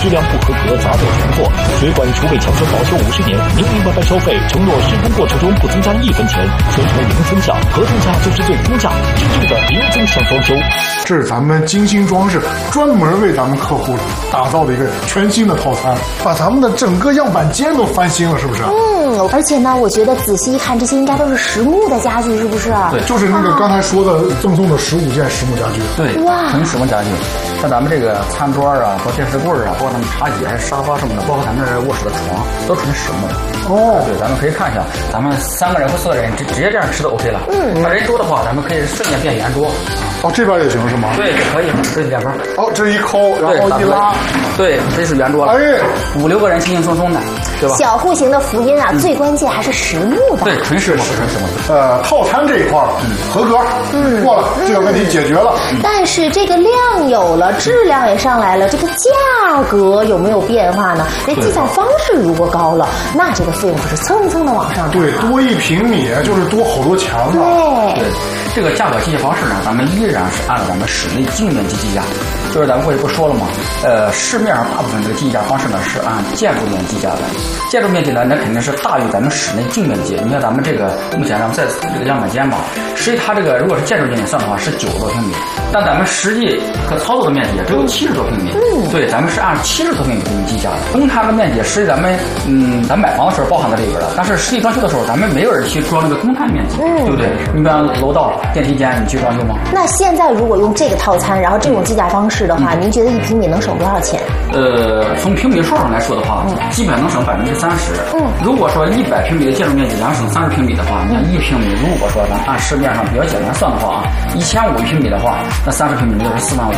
质量不合格砸掉重做，水管储备强生保修50年，明明白白收费，承诺施工过程中不增加1分钱，宣称零增项，合同价就是最低价，真正的零增项装修。 这是咱们金星装饰专门为咱们客户打造的一个全新的套餐，把咱们的整个样板间都翻新了，是不是？ 而且呢，我觉得仔细一看，这些应该都是实木的家具，是不是？ 对， 就是那个刚才说的赠送的15件实木家具。 对， 哇， 纯实木家具。像咱们这个餐桌啊，包括电视柜啊，包括咱们茶几还是沙发什么的，包括咱们这卧室的床，都纯实木的。 哦， 对，咱们可以看一下，咱们3个人或4个人直接这样吃都 OK 了。那人多的话，咱们可以瞬间变圆桌。 哦，这边也行是吗？ 对，这可以，这两边。 哦，这一抠，然后一拉， 对，这是圆桌了。 哎 ，5、6个人轻轻松松的，对吧？ 小户型的福音啊，最关键还是实木的。 对，纯实木，纯实木。 套餐这一块合格，过了，这个问题解决了。 但是这个量有了，质量也上来了，这个价格有没有变化呢？这计算方式如果高了，那这个费用可是蹭蹭的往上涨。 对，多1平米就是多好多墙啊。 对， 这个价格计价方式呢，咱们依然是按照咱们室内净面积计价，就是咱们过去不说了吗？市面上大部分这个计价方式呢是按建筑面计价的，建筑面积呢那肯定是大于咱们室内净面积。你看咱们这个目前咱们在这个样板间吧，实际它这个如果是建筑面积算的话是90多平米，但咱们实际可操作的面积也只有70多平米。对，咱们是按70多平米给你计价的。公摊的面积实际咱们咱买房的时候包含在里边了，但是实际装修的时候咱们没有人去装那个公摊面积，对不对？你比方楼道、电梯间，你去装修吗？ 那现在如果用这个套餐，然后这种计价方式的话，您觉得1平米能省多少钱？ 从平米数上来说的话，基本能省30%。如果说100平米的建筑面积，咱省30平米的话，你看1平米，如果说咱按市面上比较简单算的话啊，15001平米的话，那30平米就是4万5。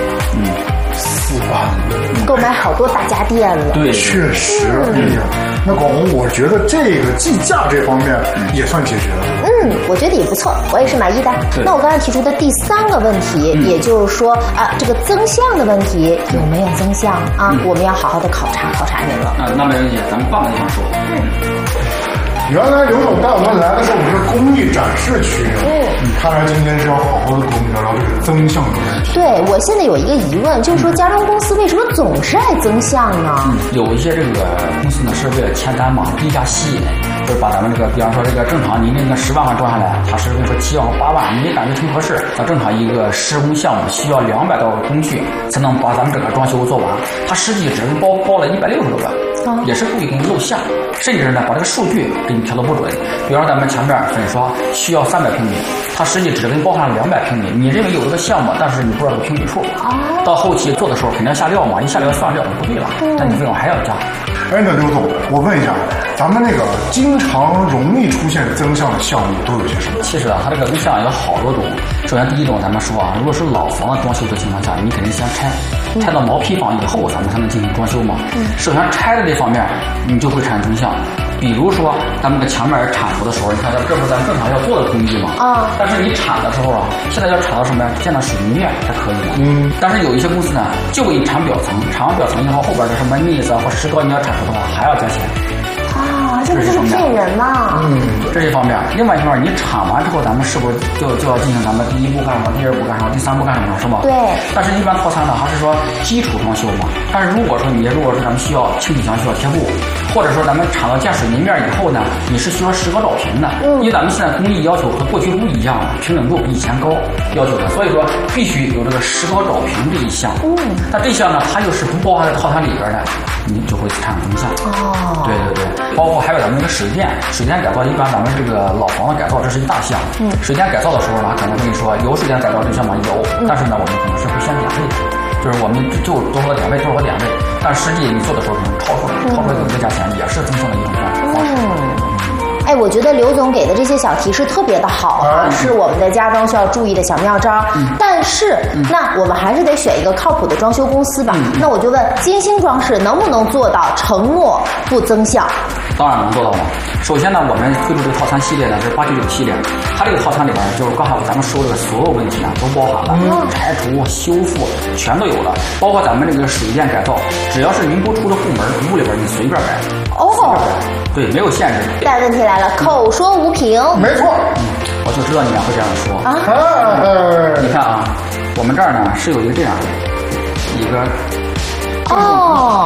4万5， 购买好多大家电了。 对， 确实。哎呀，那广红，我觉得这个计价这方面也算解决了。 我觉得也不错，我也是满意的。那我刚才提出的第3个问题，也就是说啊，这个增项的问题有没有增项啊？我们要好好的考察您了。 那没问题，咱们换个地方说。 原来刘总带我们来的时候，我们是工艺展示区。看来今天是要好好的跟我们聊聊这个增项的问题。 对，我现在有一个疑问，就是说家装公司为什么总是爱增项呢？ 有一些这个公司呢是为了签单嘛，低价吸引，就是把咱们这个，比方说这个正常你那个10万块装下来，他是跟你说7万8万，你感觉挺合适。那正常一个施工项目需要200多个工序才能把咱们整个装修做完，他实际只是包了160多个。也是故意给你漏项，甚至呢把这个数据给你调得不准。比方说咱们墙面粉刷需要300平米，它实际只给你包含了200平米。你认为有这个项目，但是你不知道这个平米数，到后期做的时候肯定要下料嘛，一下料算料就不对了，那你费用还要加。 哎，那刘总，我问一下，咱们那个经常容易出现增项的项目都有些什么？ 其实啊，它这个增项有好多种。首先第一种，咱们说啊，如果是老房子装修的情况下，你肯定先拆到毛坯房以后，咱们才能进行装修嘛。首先拆的这方面，你就会产生增项。比如说咱们的墙面铲除的时候，你看这不是咱正常要做的工艺嘛？但是你铲的时候啊，现在要铲到什么呀？见到水泥面才可以的。但是有一些公司呢，就给你铲表层，铲完表层以后，后边的什么腻子啊或者石膏你要铲除的话，还要加钱。 这不是骗人吗？ 这是一方面。另外一方面，你铲完之后，咱们是不是就要进行咱们第1步干什么，第2步干什么，第3步干什么，是吗？ 对。 但是一般套餐呢，还是说基础装修嘛。但是如果说咱们需要清洗墙需要贴布，或者说咱们铲到见水泥面以后呢，你是需要石膏找平的。因为咱们现在工艺要求和过去不一样了，平整度比以前高要求的，所以说必须有这个石膏找平这一项。但这项呢，它又是不包含在套餐里边的，你就会产生增项。对，包括还有咱们这个水电改造，一般咱们这个老房子改造这是一大项。水电改造的时候呢，可能跟你说有水电改造这项吗？有，但是呢，我们可能是会先点位的，就是我们就多少个点位，但实际你做的时候可能超出了有一个价钱，也是增项的一种方式。 哎，我觉得刘总给的这些小提示特别的好啊，是我们的家装需要注意的小妙招。但是，那我们还是得选一个靠谱的装修公司吧。那我就问，金星装饰能不能做到承诺不增项？ 当然能做到了。首先呢，我们推出这个套餐系列呢是899系列，它这个套餐里边就是刚才咱们说的所有问题呢都包含了，拆除、修复全都有了，包括咱们这个水电改造，只要是您不出的户门，屋里边你随便改。对，没有限制。 但问题来了，口说无凭。 没错。 我就知道你俩会这样说。你看啊，我们这儿呢是有一个这样的一个。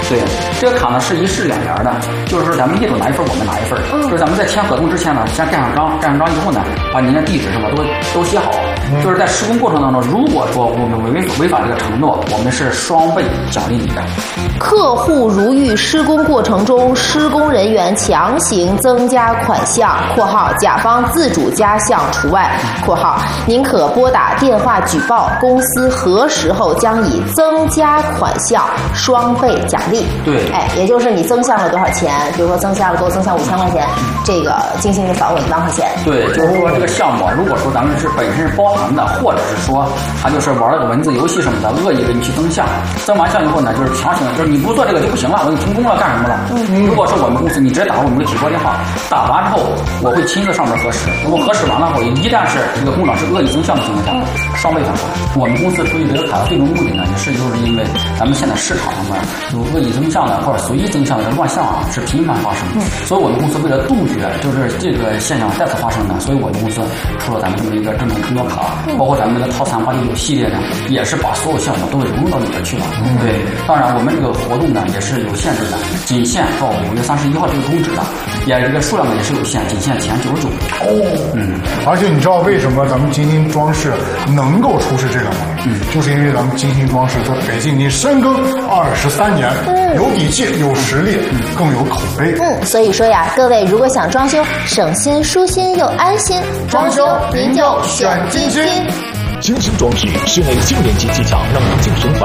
对，这个卡呢是1式2联的，就是说咱们业主拿一份，我们拿一份。就是咱们在签合同之前呢，先盖上章，盖上章以后呢，把您的地址什么都写好。就是在施工过程当中，如果说我们违反这个承诺，我们是双倍奖励你的。 客户如遇施工过程中施工人员强行增加款项（括号甲方自主加项除外）（括号您可拨打电话举报，公司核实后将以增加款项双倍奖励）。 对， 也就是你增项了多少钱？比如说增项5000块钱，这个金星就返我1万块钱。 对，就是说这个项目，如果说咱们是本身是包含的，或者是说他就是玩了个文字游戏什么的，恶意给你去增项，增完项以后呢，就是强行就是你不做这个就不行了，我给你停工了干什么了？如果是我们公司，你直接打我们的体拨电话，打完之后我会亲自上门核实，如果核实完了后，一旦是这个工长是恶意增项的情况下，双倍返还。我们公司出于这个卡的最终目的呢，也是就是因为咱们现在市场上面有恶意增项的或者随意增项的乱象是频繁发生，所以我们公司为了杜绝就是这个现象再次发生呢，所以我们公司出了咱们这么一个正统承诺卡，包括咱们这个套餐899系列呢，也是把所有项目都融入到里边去了。对，当然我们这个活动呢也是有限制的，仅限到5月31号这个终止的，也这个数量呢也是有限，仅限前99。 而且你知道为什么咱们金星装饰能够出示这个吗？就是因为咱们金星装饰在北京已经深耕23年，有底气、有实力，更有口碑。 所以说呀，各位如果想装修省心、舒心又安心，装修您就选金星。 金星装饰室内静电机技巧让您净省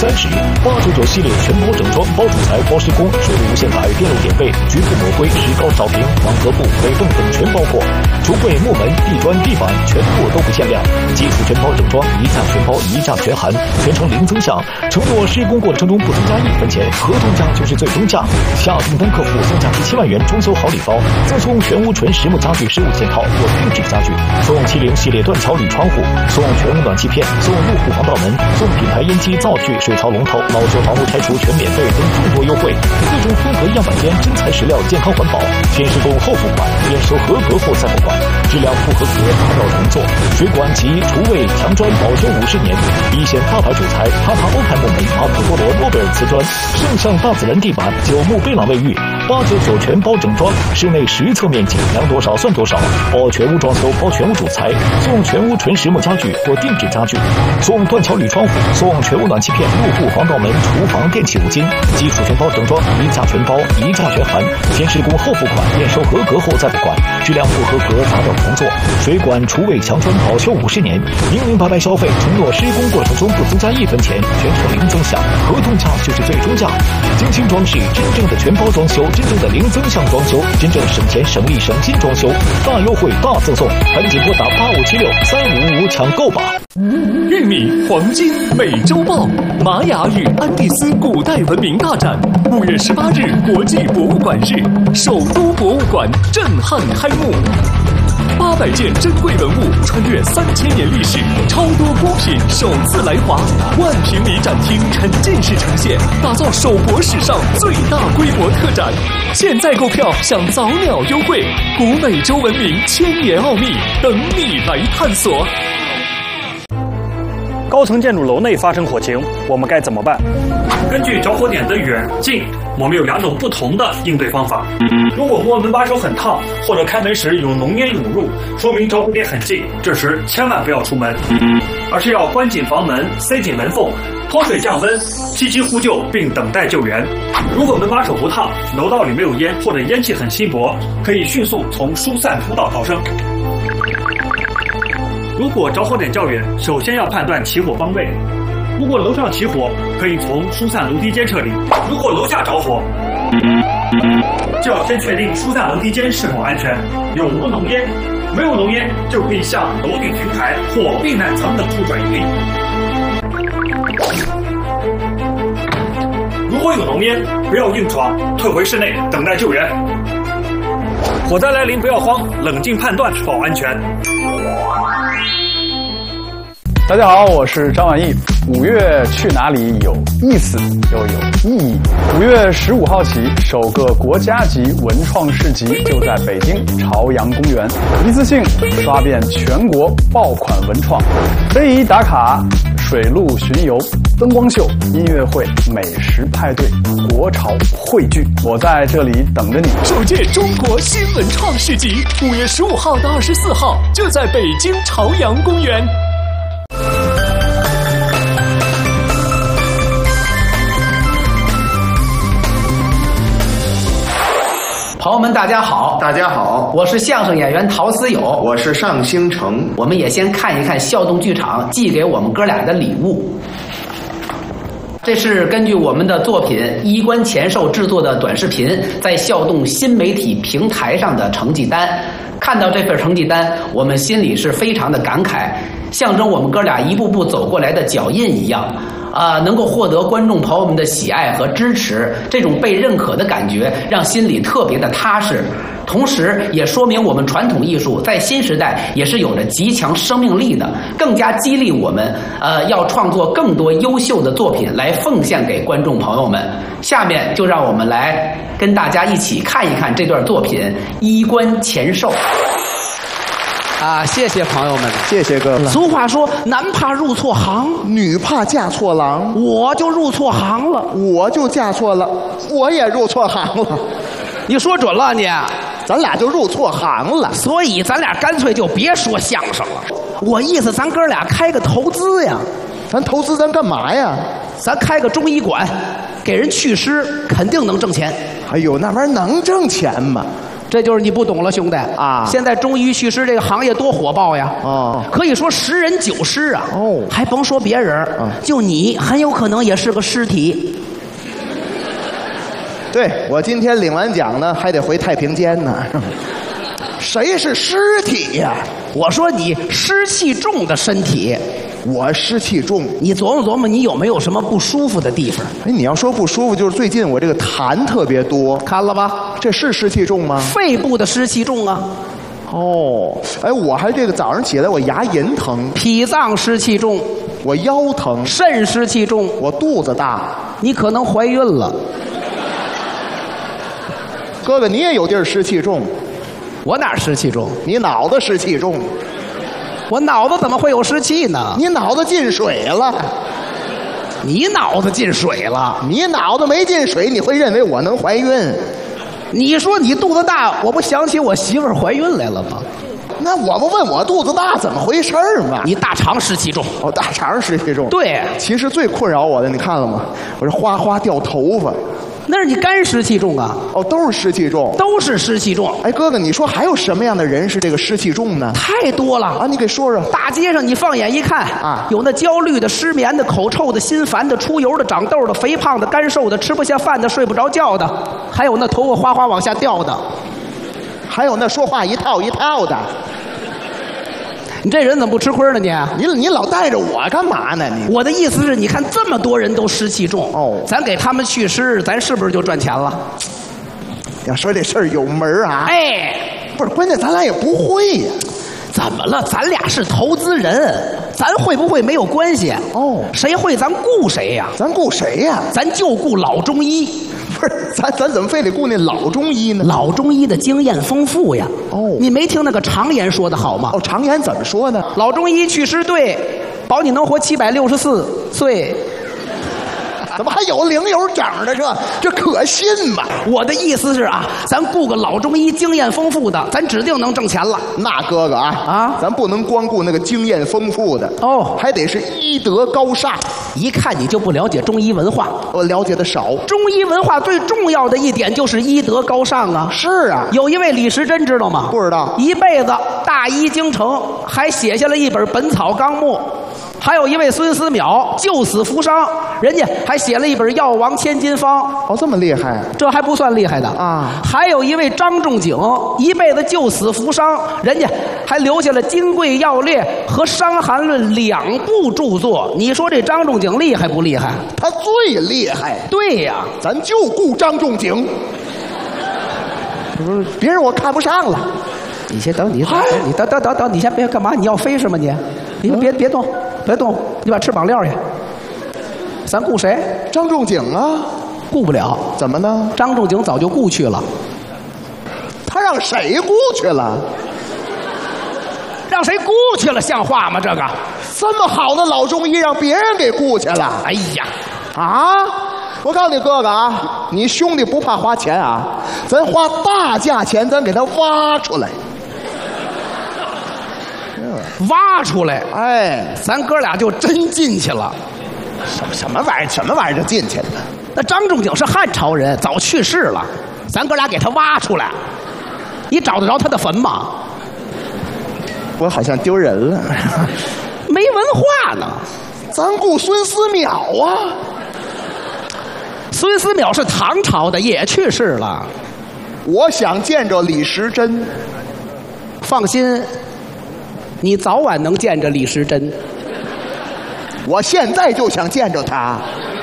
30%，899系列全包整装，包主材、包施工，水路无线台、电路点背、局部抹灰、石膏扫平、网格布、北泵等全包括。橱柜、木门、地砖、地板全部都不限量，基础全包整装，一价全包，一价全含，全程零增项，承诺施工过程中不增加1分钱，合同价就是最终价。下订单客户增加17万元装修好礼包，赠送全屋纯实木家具15件套或定制家具，送70系列断桥铝窗户，送全屋暖气片，送入户防盗门，送品牌烟机、灶具、水槽龙头，老旧房屋拆除全免费等众多优惠。各种混合样板间，真材实料，健康环保，先施工后付款，验收合格后再付款，质量不合格打扰重做。水管及厨卫墙砖保修50年，一线大牌主材塔塔欧派木煤、马可波罗诺贝尔瓷砖，圣象大自然地板，9木贝朗卫浴，899全包整装，室内实测面积量多少算多少，包全屋装修，包全屋主材，送全屋纯实木家具或定制家具，送断桥铝窗户，送全屋暖气片、入户防盗门、厨房电器5斤，基础全包整装，一价全包，一价全含，先施工后付款，验收合格后再付款，质量不合格打扰重做。水管、厨卫、墙砖保修50年，明明白白消费，承诺施工过程中不增加1分钱，全程零增项，合同价就是最终价。金星装饰真正的全包装修，真正的零增项装修，真正省钱省力省心装修，大优惠大赠送，赶紧拨打85763555抢购吧。 玉米、黄金、美洲豹，玛雅与安第斯古代文明大展，5月18日国际博物馆日，首都博物馆震撼开幕。800件珍贵文物穿越3000年历史，超多孤品首次来华，1万平米展厅沉浸式呈现，打造首博史上最大规模特展。现在购票享早鸟优惠，古美洲文明千年奥秘等你来探索。 高层建筑楼内发生火情，我们该怎么办？ 根据着火点的远近，我们有2种不同的应对方法。如果门把手很烫，或者开门时有浓烟涌入，说明着火点很近，这时千万不要出门，而是要关紧房门，塞紧门缝，脱水降温，积极呼救并等待救援。如果门把手不烫，楼道里没有烟或者烟气很稀薄，可以迅速从疏散通道逃生。如果着火点较远，首先要判断起火方位。如果楼上起火，可以从疏散楼梯间撤离；如果楼下着火，就要先确定疏散楼梯间是否安全，有无浓烟。没有浓烟，就可以向楼顶平台或避难层等处转移。如果有浓烟，不要硬闯，退回室内等待救援。火灾来临不要慌，冷静判断保安全。 大家好，我是张晚意。5月去哪里有意思又有意义。5月15号起，首个国家级文创市集就在北京朝阳公园，一次性刷遍全国爆款文创，非遗打卡、水陆巡游、 灯光秀、音乐会、美食派对、国潮汇聚，我在这里等着你。 首届中国新文创市集5月15号到24号就在北京朝阳公园。 朋友们，大家好！ 大家好， 我是相声演员陶思友， 我是尚兴成。 我们也先看一看笑动剧场寄给我们哥俩的礼物。这是根据我们的作品《衣冠禽兽》制作的短视频，在笑动新媒体平台上的成绩单。看到这份成绩单，我们心里是非常的感慨，象征我们哥俩一步步走过来的脚印一样。能够获得观众朋友们的喜爱和支持，这种被认可的感觉让心里特别的踏实，同时也说明我们传统艺术在新时代也是有着极强生命力的，更加激励我们要创作更多优秀的作品来奉献给观众朋友们。下面就让我们来跟大家一起看一看这段作品《衣冠禽兽》。谢谢朋友们， 谢谢哥哥。 俗话说，男怕入错行， 女怕嫁错郎， 我就入错行了， 我就嫁错了，我也入错行了。 你说准了你， 咱俩就入错行了， 所以咱俩干脆就别说相声了。我意思，咱哥俩开个投资呀。 咱投资咱干嘛呀？ 咱开个中医馆，给人祛湿，肯定能挣钱。 哎呦，那玩意儿能挣钱吗？ 这就是你不懂了，兄弟啊！ 现在中医祛湿这个行业多火爆呀！ 哦， 可以说10人9尸啊！ 哦， 还甭说别人，就你很有可能也是个尸体。 对，我今天领完奖呢，还得回太平间呢。谁是尸体呀？ 我说你湿气重的身体。 我湿气重， 你琢磨琢磨，你有没有什么不舒服的地方？ 哎，你要说不舒服，就是最近我这个痰特别多， 看了吧？ 这是湿气重吗？ 肺部的湿气重啊。 哦，哎，我还这个早上起来我牙龈疼， 脾脏湿气重， 我腰疼， 肾湿气重， 我肚子大， 你可能怀孕了。 哥哥，你也有地儿湿气重， 我哪儿湿气重？ 你脑子湿气重。 我脑子怎么会有湿气呢？ 你脑子进水了， 你脑子进水了， 你脑子没进水，你会认为我能怀孕？ 你说你肚子大，我不想起我媳妇儿怀孕来了吗？ 那我不问我肚子大怎么回事吗？ 你大肠湿气重。 哦，大肠湿气重。 对， 其实最困扰我的，你看了吗？我这哗哗掉头发。 那是你肝湿气重啊！ 哦，都是湿气重， 都是湿气重。 哎，哥哥，你说还有什么样的人是这个湿气重呢？ 太多了啊！你给说说。 大街上你放眼一看啊， 有那焦虑的、失眠的、口臭的、心烦的、出油的、长痘的、肥胖的、干瘦的、吃不下饭的、睡不着觉的，还有那头发哗哗往下掉的， 还有那说话一套一套的。 你这人怎么不吃亏呢你？ 你老带着我干嘛呢？ 我的意思是，你看这么多人都湿气重哦， 咱给他们祛湿，咱是不是就赚钱了？ 要说这事儿有门啊！ 哎， 不是，关键咱俩也不会呀。 怎么了？咱俩是投资人，咱会不会没有关系哦？ 谁会咱雇谁呀？ 咱雇谁呀？ 咱就雇老中医。 不是，咱怎么非得雇那老中医呢？ 老中医的经验丰富呀。 哦， 你没听那个常言说的好吗？ 哦，常言怎么说呢？ 老中医祛湿对，保你能活764岁。 怎么还有零有整的？这可信吗？ 我的意思是啊，咱雇个老中医，经验丰富的，咱指定能挣钱了。 那哥哥啊，咱不能光顾那个经验丰富的哦， 还得是医德高尚。 一看你就不了解中医文化。 我了解的少。 中医文化最重要的一点就是医德高尚啊。 是啊， 有一位李时珍知道吗？ 不知道。 一辈子大医精诚，还写下了一本《本草纲目》。还有一位孙思邈救死扶伤，人家还写了一本《药王千金方》。 哦，这么厉害？ 这还不算厉害的啊！ 还有一位张仲景，一辈子救死扶伤，人家还留下了《金匮要略》和《伤寒论》2部著作。你说这张仲景厉害不厉害？ 他最厉害。 对呀， 咱就雇张仲景。别人我看不上了。 你先等，你等，你先别干嘛？你要飞是吗？你别动。别动，你把翅膀撂下。咱雇谁？ 张仲景啊， 雇不了。 怎么呢？ 张仲景早就雇去了。 他让谁雇去了？ 让谁雇去了？像话吗？这个这么好的老中医让别人给雇去了。 哎呀， 啊！我告诉你哥哥啊，你兄弟不怕花钱啊，咱花大价钱，咱给他挖出来。 挖出来， 哎， 咱哥俩就真进去了。 什么玩意儿就进去了？ 那张仲景是汉朝人，早去世了，咱哥俩给他挖出来，你找得着他的坟吗？ 我好像丢人了， 没文化呢。 咱雇孙思邈啊， 孙思邈是唐朝的，也去世了。 我想见着李时珍。 放心，你早晚能见着李时珍。 我现在就想见着他。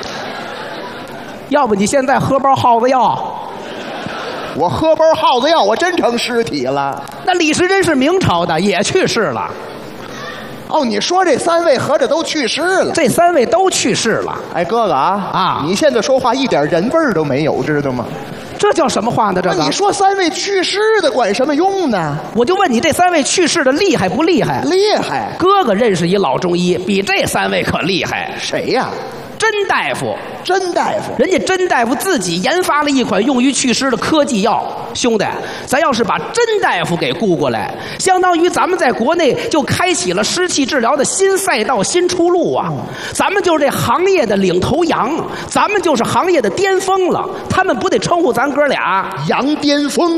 要不你现在喝包耗子药？ 我喝包耗子药，我真成尸体了。 那李时珍是明朝的，也去世了。 哦，你说这3位合着都去世了？ 这3位都去世了。 哎，哥哥啊，你现在说话一点人味儿都没有，知道吗？ 这叫什么话呢？这个你说3位去世的管什么用呢？ 我就问你，这3位去世的厉害不厉害？ 厉害！ 哥哥认识一老中医，比这3位可厉害。 谁呀？ 甄大夫。 甄大夫， 人家甄大夫自己研发了一款用于祛湿的科技药。兄弟，咱要是把甄大夫给雇过来，相当于咱们在国内就开启了湿气治疗的新赛道、新出路啊！咱们就是这行业的领头羊，咱们就是行业的巅峰了。他们不得称呼咱哥俩杨巅峰？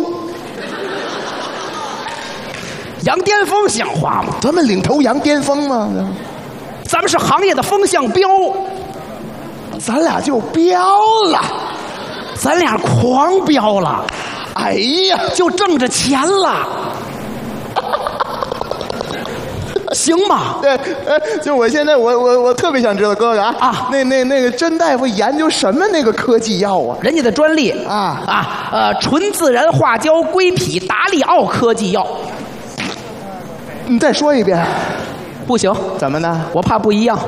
杨巅峰像话吗？ 咱们领头羊巅峰吗？ 咱们是行业的风向标。 咱俩就飙了， 咱俩狂飙了， 哎呀， 就挣着钱了，行吗？ 对，就我现在我特别想知道哥哥啊，那个甄大夫研究什么那个科技药啊？ 人家的专利纯自然化胶硅吡达利奥科技药。 你再说一遍。 不行， 怎么呢？ 我怕不一样。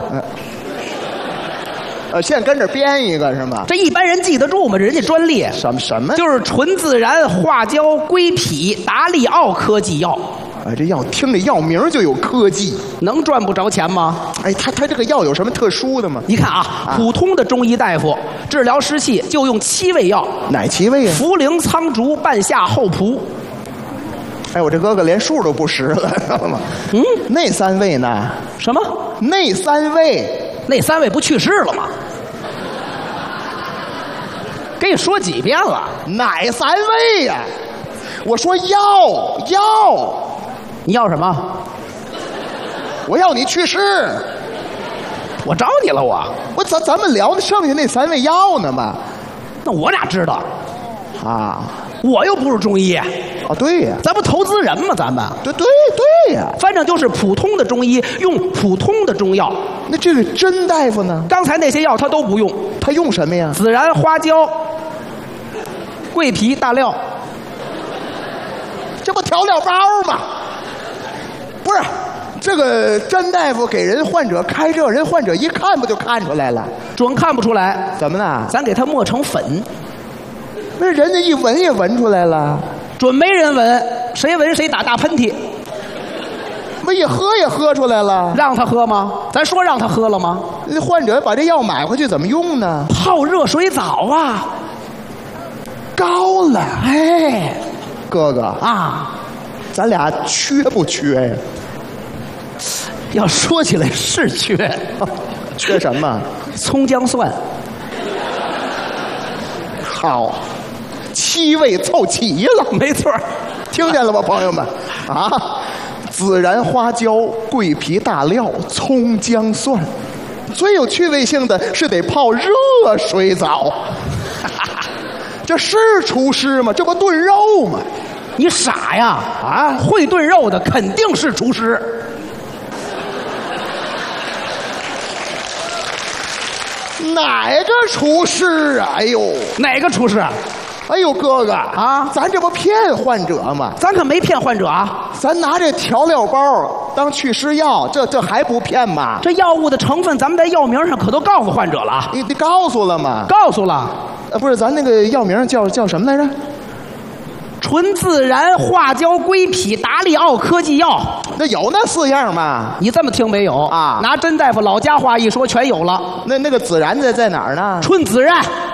现在跟着编一个是吗？ 这一般人记得住吗？人家专利什么？ 就是纯自然化胶硅吡达利奥科技药。 哎，这药听这药名就有科技， 能赚不着钱吗？ 哎，他这个药有什么特殊的吗？ 你看啊，普通的中医大夫治疗湿气就用7味药。 哪7味啊？ 茯苓、苍术、半夏、厚朴。 哎，我这哥哥连数都不识了，知道吗？那3位呢？ 什么？ 那3位？ 那3位不去世了吗？跟你说几遍了？ 哪3位呀？我说要， 你要什么？ 我要你去世。 我找你了， 咱们聊的剩下那3味药呢嘛？ 那我哪知道？ 啊， 我又不是中医。 哦，对呀， 咱不投资人吗？咱们对呀， 反正就是普通的中医用普通的中药。 那这个甄大夫呢？ 刚才那些药他都不用， 他用什么呀？ 孜然、花椒、桂皮、大料， 这不调料包吗？不是，这个甄大夫给人患者开这，人患者一看不就看出来了？ 准看不出来。 怎么呢？ 咱给他磨成粉。 那人家一闻也闻出来了。 准没人闻，谁闻谁打大喷嚏。 不一喝也喝出来了。 让他喝吗？咱说让他喝了吗？ 那患者把这药买回去怎么用呢？ 泡热水澡啊。 高了。 哎， 哥哥啊， 咱俩缺不缺呀？ 要说起来是缺。 缺什么？ 葱姜蒜。 好，7味凑齐了。 没错， 听见了吧，朋友们啊！孜然、花椒、桂皮、大料、葱姜蒜，最有趣味性的是得泡热水澡。这是厨师吗？这不炖肉吗？ 你傻呀！啊，会炖肉的肯定是厨师。 哪个厨师啊？哎呦， 哪个厨师？ 哎呦，哥哥啊， 咱这不骗患者吗？ 咱可没骗患者啊！ 咱拿这调料包当祛湿药，这还不骗吗？ 这药物的成分，咱们在药名上可都告诉患者了。 你告诉了吗？ 告诉了。 不是，咱那个药名叫什么来着？ 纯自然化胶硅吡达利奥科技药。 那有那4样吗？ 你这么听没有啊？ 拿甄大夫老家话一说，全有了。 那个孜然在哪儿呢？ 春孜然。